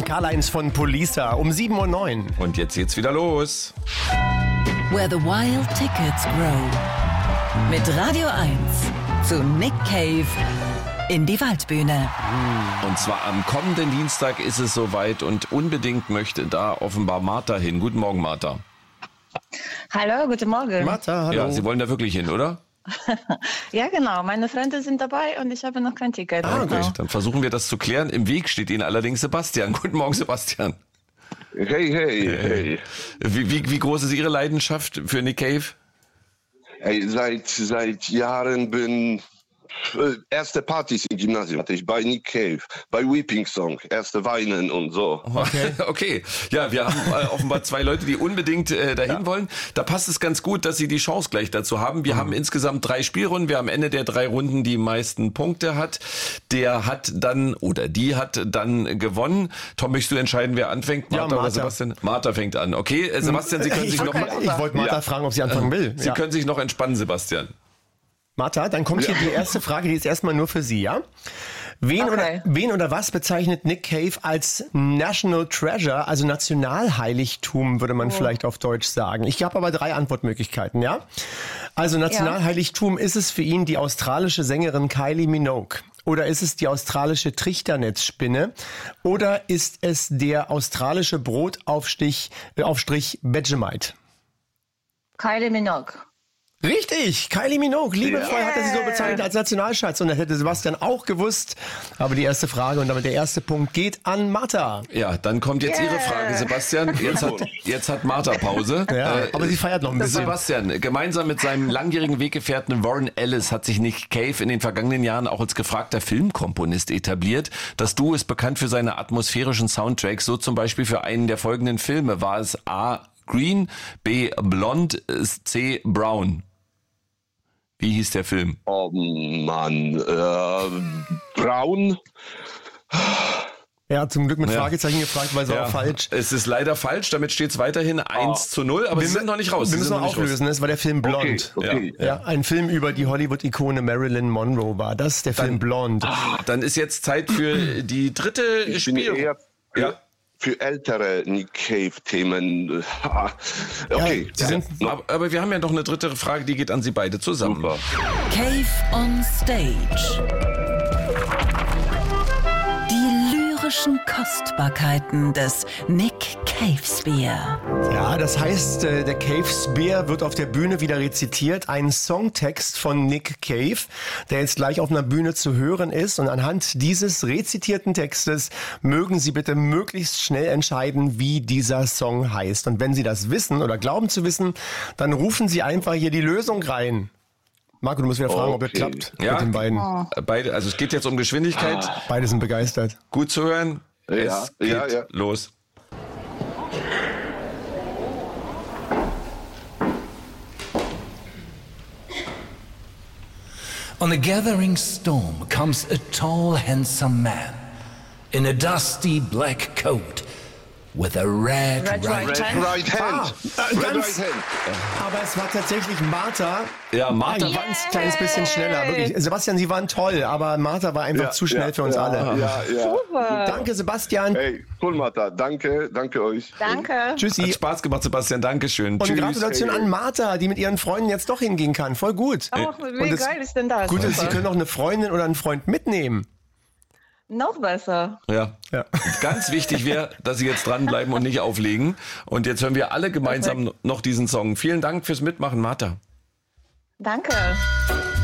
Karl-Heinz von Polisa um 7:09 Uhr. Und jetzt geht's wieder los. Where the Wild Tickets Grow. Mit Radio 1 zu Nick Cave in die Waldbühne. Und zwar am kommenden Dienstag ist es soweit und unbedingt möchte da offenbar Martha hin. Guten Morgen, Martha. Hallo, guten Morgen. Martha, hallo. Ja, Sie wollen da wirklich hin, oder? Ja, genau. Meine Freunde sind dabei und ich habe noch kein Ticket. Okay, Genau. dann versuchen wir das zu klären. Im Weg steht Ihnen allerdings Sebastian. Guten Morgen, Sebastian. Hey. Wie groß ist Ihre Leidenschaft für Nick Cave? Hey, seit Jahren bin erste Partys im Gymnasium hatte ich bei Nick Cave, bei Weeping Song, erste Weinen und so. Okay. Ja, wir haben offenbar zwei Leute, die unbedingt dahin wollen. Da passt es ganz gut, dass Sie die Chance gleich dazu haben. Wir haben insgesamt 3 Spielrunden. Wer am Ende der 3 Runden die meisten Punkte hat, der hat dann oder die hat dann gewonnen. Tom, möchtest du entscheiden, wer anfängt? Martha oder Sebastian? Martha fängt an. Okay, Sebastian, Sie können sich noch... Ich wollte Martha fragen, ob sie anfangen will. Sie können sich noch entspannen, Sebastian. Martha, dann kommt hier die erste Frage, die ist erstmal nur für Sie, ja? Wen oder was bezeichnet Nick Cave als National Treasure, also Nationalheiligtum, würde man vielleicht auf Deutsch sagen. Ich habe aber 3 Antwortmöglichkeiten, ja? Also Nationalheiligtum, ist es für ihn die australische Sängerin Kylie Minogue? Oder ist es die australische Trichternetzspinne? Oder ist es der australische Brotaufstrich Vegemite? Kylie Minogue. Richtig, Kylie Minogue, liebevoll hat er sie so bezeichnet als Nationalschatz und das hätte Sebastian auch gewusst. Aber die erste Frage und damit der erste Punkt geht an Martha. Ja, dann kommt jetzt Ihre Frage, Sebastian. Jetzt hat Martha Pause. Ja, aber sie feiert noch ein bisschen. Sebastian, gemeinsam mit seinem langjährigen Weggefährten Warren Ellis hat sich Nick Cave in den vergangenen Jahren auch als gefragter Filmkomponist etabliert. Das Duo ist bekannt für seine atmosphärischen Soundtracks, so zum Beispiel für einen der folgenden Filme. War es A. Green, B. Blond, C. Brown? Wie hieß der Film? Oh Mann, Braun. Ja, zum Glück mit Fragezeichen gefragt, weil es war auch falsch. Es ist leider falsch, damit steht es weiterhin 1:0, aber Sie sind noch nicht raus. Wir müssen noch auflösen, es war der Film Blond. Okay. Ja, ein Film über die Hollywood-Ikone Marilyn Monroe war das, der Film Blond. Dann ist jetzt Zeit für die dritte Spielrunde. Für ältere Nick Cave-Themen. Okay. Aber wir haben ja noch eine dritte Frage, die geht an Sie beide zusammen. Super. Cave on Stage. Die lyrischen Kostbarkeiten des Nick Cave Spear. Ja, das heißt, der Cave Spear wird auf der Bühne wieder rezitiert. Ein Songtext von Nick Cave, der jetzt gleich auf einer Bühne zu hören ist. Und anhand dieses rezitierten Textes mögen Sie bitte möglichst schnell entscheiden, wie dieser Song heißt. Und wenn Sie das wissen oder glauben zu wissen, dann rufen Sie einfach hier die Lösung rein. Marco, du musst wieder fragen, ob das klappt mit den beiden. Beide, also es geht jetzt um Geschwindigkeit. Beide sind begeistert. Gut zu hören. Es geht los. On a gathering storm comes a tall, handsome man in a dusty black coat with a red right hand. Right hand. Aber es war tatsächlich Martha. Ja, Martha war ein kleines bisschen schneller. Wirklich. Sebastian, Sie waren toll, aber Martha war einfach zu schnell für uns alle. Ja. Super. Danke, Sebastian. Hey, cool, Martha. Danke euch. Danke. Tschüssi. Hat Spaß gemacht, Sebastian. Dankeschön. Und Tschüss. Gratulation an Martha, die mit ihren Freunden jetzt doch hingehen kann. Voll gut. Oh, wie geil ist denn das? Gut ist, Sie können auch eine Freundin oder einen Freund mitnehmen. Noch besser. Ja. Ganz wichtig wäre, dass Sie jetzt dranbleiben und nicht auflegen. Und jetzt hören wir alle gemeinsam noch diesen Song. Vielen Dank fürs Mitmachen, Martha. Danke.